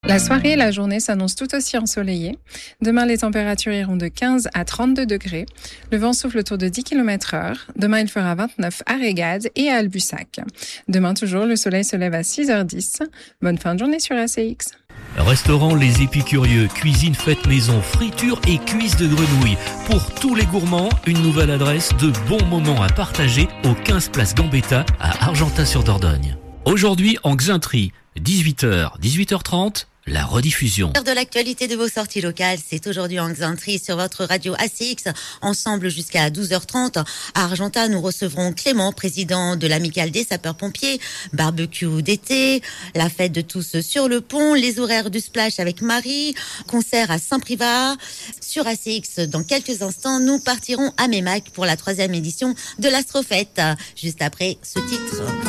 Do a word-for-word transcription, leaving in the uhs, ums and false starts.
La soirée et la journée s'annoncent tout aussi ensoleillées. Demain, les températures iront de quinze à trente-deux degrés. Le vent souffle autour de dix kilomètres heure. Demain, il fera vingt-neuf à Régade et à Albussac. Demain, toujours, le soleil se lève à six heures dix. Bonne fin de journée sur A C X. Restaurant Les Épicurieux, cuisine faite maison, friture et cuisse de grenouille. Pour tous les gourmands, une nouvelle adresse, de bons moments à partager au quinze place Gambetta à Argentat-sur-Dordogne. Aujourd'hui en Xainterie, dix-huit heures, dix-huit heures trente, la rediffusion. L'heure de l'actualité de vos sorties locales, c'est aujourd'hui en Xainterie sur votre radio A C X, ensemble jusqu'à douze heures trente. À Argentat, nous recevrons Clément, président de l'Amicale des sapeurs-pompiers, barbecue d'été, la fête de tous sur le pont, les horaires du splash avec Marie, concert à Saint-Privat. Sur A C X, dans quelques instants, nous partirons à Meymac pour la troisième édition de l'Astrofête. Juste après ce titre.